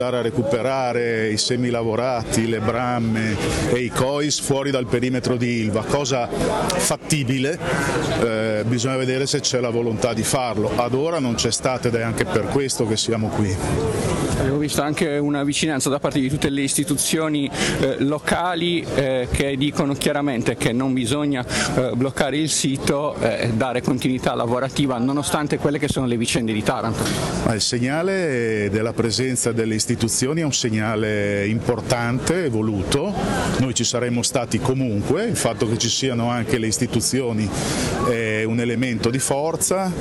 a recuperare i semilavorati, le bramme e i COIS fuori dal perimetro di Ilva, cosa fattibile, bisogna vedere se c'è la volontà di farlo. Ad ora non c'è stata ed è anche per questo che siamo qui. Abbiamo visto anche una vicinanza da parte di tutte le istituzioni locali che dicono chiaramente che non bisogna bloccare il sito e dare continuità lavorativa nonostante quelle che sono le vicende di Taranto. Ma il segnale della presenza delle istituzioni è un segnale importante e voluto. Noi ci saremmo stati comunque, il fatto che ci siano anche le istituzioni è un elemento di forza.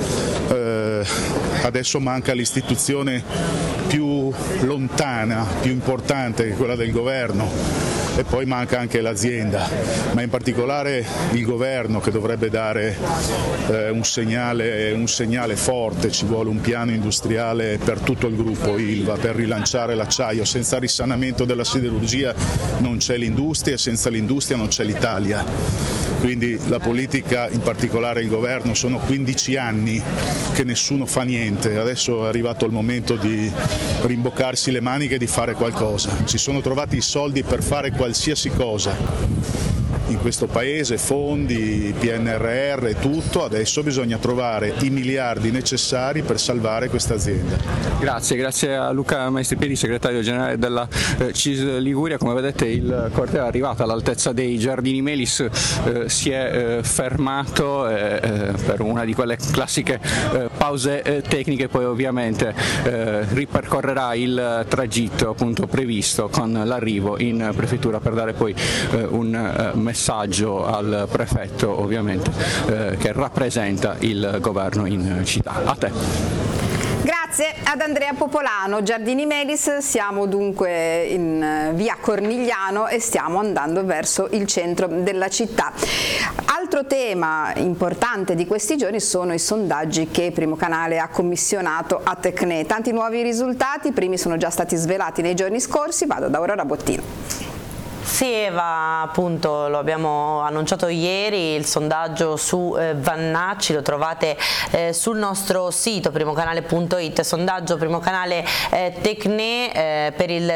Adesso manca l'istituzione più lontana, più importante, che è quella del governo, e poi manca anche l'azienda, ma in particolare il governo, che dovrebbe dare un segnale forte. Ci vuole un piano industriale per tutto il gruppo Ilva per rilanciare l'acciaio. Senza risanamento della siderurgia non c'è l'industria e senza l'industria non c'è l'Italia. Quindi la politica, in particolare il governo, sono 15 anni che nessuno fa niente. Adesso è arrivato il momento di rimboccarsi le maniche e di fare qualcosa. Si sono trovati i soldi per fare qualsiasi cosa in questo paese, fondi, PNRR, tutto. Adesso bisogna trovare i miliardi necessari per salvare questa azienda. Grazie a Luca Maestripiedi, segretario generale della CISL Liguria. Come vedete il corteo è arrivato all'altezza dei Giardini Melis, si è fermato per una di quelle classiche pause tecniche, poi ovviamente ripercorrerà il tragitto appunto previsto con l'arrivo in prefettura per dare poi un messaggio al prefetto, ovviamente, che rappresenta il governo in città. A te. Grazie ad Andrea Popolano. Giardini Melis, siamo dunque in via Cornigliano e stiamo andando verso il centro della città. Altro tema importante di questi giorni sono i sondaggi che Primo Canale ha commissionato a Tecne. Tanti nuovi risultati, i primi sono già stati svelati nei giorni scorsi. Vado da Aurora Bottino. Sì, Eva, appunto lo abbiamo annunciato ieri, il sondaggio su Vannacci lo trovate sul nostro sito primocanale.it, sondaggio Primo Canale Tecne, per il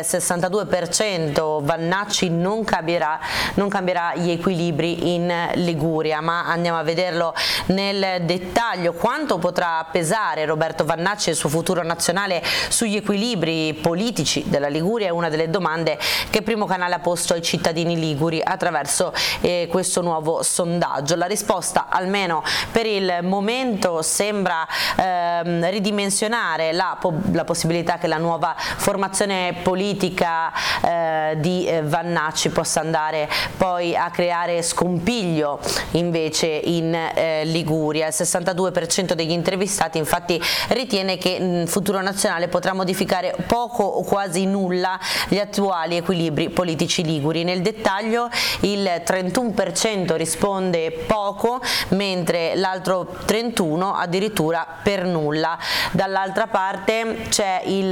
62% Vannacci non cambierà gli equilibri in Liguria, ma andiamo a vederlo nel dettaglio. Quanto potrà pesare Roberto Vannacci e il suo futuro nazionale sugli equilibri politici della Liguria è una delle domande che Primo Canale ha posto ai cittadini liguri attraverso questo nuovo sondaggio. La risposta, almeno per il momento, sembra ridimensionare la possibilità che la nuova formazione politica di Vannacci possa andare poi a creare scompiglio invece in Liguria. Il 62% degli intervistati infatti ritiene che il futuro nazionale potrà modificare poco o quasi nulla gli attuali equilibri politici liguri. Nel dettaglio il 31% risponde poco, mentre l'altro 31% addirittura per nulla. Dall'altra parte c'è il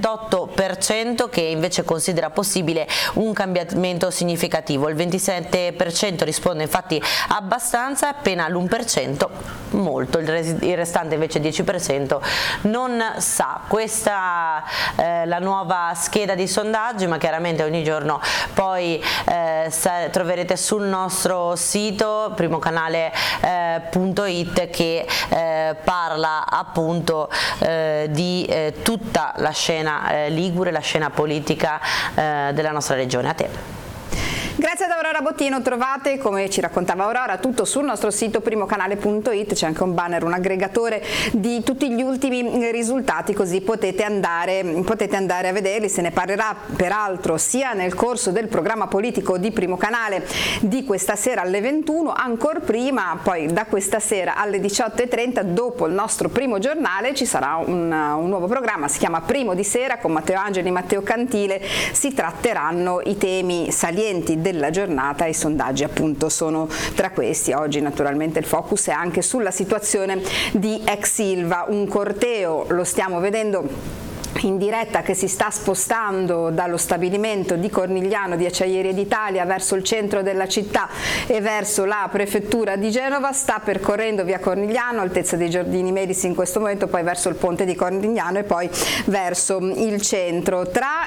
28% che invece considera possibile un cambiamento significativo, il 27% risponde infatti abbastanza, appena l'1% molto, il restante invece 10% non sa. Questa è la nuova scheda di sondaggi, ma chiaramente ogni giorno poi troverete sul nostro sito primocanale.it che parla appunto di tutta la scena ligure, la scena politica della nostra regione. A te. Grazie ad Aurora Bottino, trovate, come ci raccontava Aurora, tutto sul nostro sito primocanale.it, c'è anche un banner, un aggregatore di tutti gli ultimi risultati, così potete andare a vederli. Se ne parlerà peraltro sia nel corso del programma politico di Primo Canale di questa sera alle 21, ancora prima, poi da questa sera alle 18:30, dopo il nostro primo giornale, ci sarà un nuovo programma, si chiama Primo di Sera, con Matteo Angeli e Matteo Cantile. Si tratteranno i temi salienti della giornata e i sondaggi appunto sono tra questi. Oggi naturalmente il focus è anche sulla situazione di ex Ilva, un corteo, lo stiamo vedendo in diretta che si sta spostando dallo stabilimento di Cornigliano di Acciaierie d'Italia verso il centro della città e verso la prefettura di Genova, sta percorrendo via Cornigliano, altezza dei Giardini Medici in questo momento, poi verso il ponte di Cornigliano e poi verso il centro. Tra